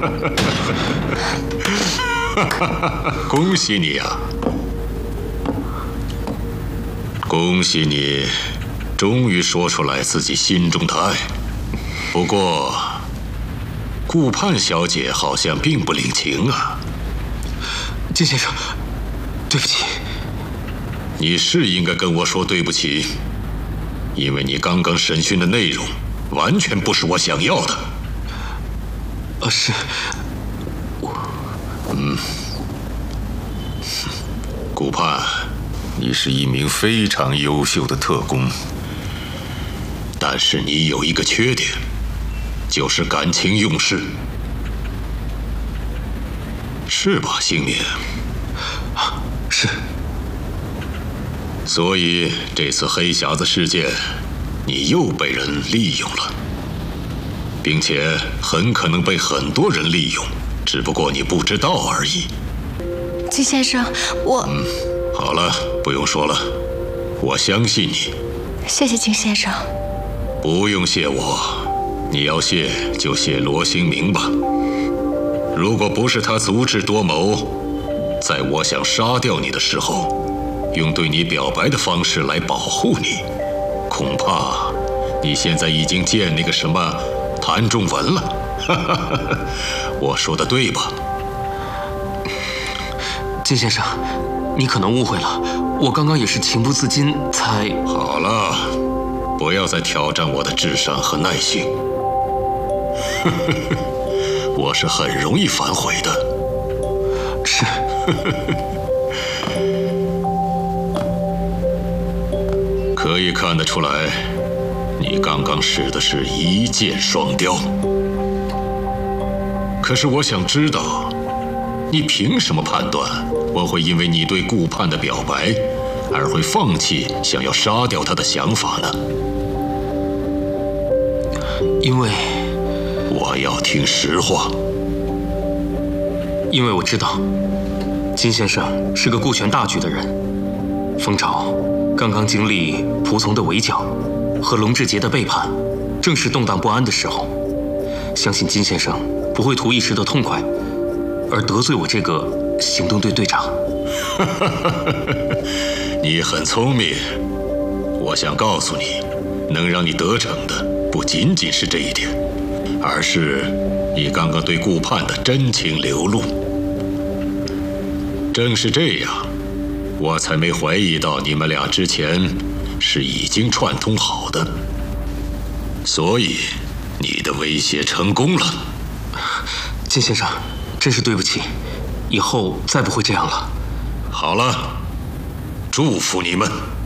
恭喜你呀！恭喜你，终于说出来自己心中的爱。不过，顾盼小姐好像并不领情啊。 金先生，对不起。 你是应该跟我说对不起，因为你刚刚审讯的内容完全不是我想要的。 是。 顾盼，你是一名非常优秀的特工，但是你有一个缺点，就是感情用事，是吧，星敏？ 是。 所以这次黑匣子事件，你又被人利用了，并且很可能被很多人利用，只不过你不知道而已。 金先生，我…… 好了，不用说了，我相信你。 谢谢金先生。 不用谢我，你要谢就谢罗兴明吧。如果不是他足智多谋，在我想杀掉你的时候，用对你表白的方式来保护你，恐怕你现在已经见那个什么谭仲文了。我说的对吧？ 金先生，你可能误会了，我刚刚也是情不自禁才…… 好了，不要再挑战我的智商和耐性。我是很容易反悔的。 是。 可以看得出来，你刚刚使的是一箭双雕。可是我想知道，你凭什么判断我会因为你对顾盼的表白，而会放弃想要杀掉他的想法呢？ 因为我要听实话。 因为我知道，金先生是个顾全大局的人。蜂巢刚刚经历仆从的围剿和龙志杰的背叛，正是动荡不安的时候。相信金先生不会图一时的痛快，而得罪我这个行动队队长。 你很聪明，我想告诉你，能让你得逞的不仅仅是这一点，而是你刚刚对顾盼的真情流露。正是这样，我才没怀疑到你们俩之前是已经串通好的。所以，你的威胁成功了。 金先生，真是对不起，以后再不会这样了。 好了，祝福你们。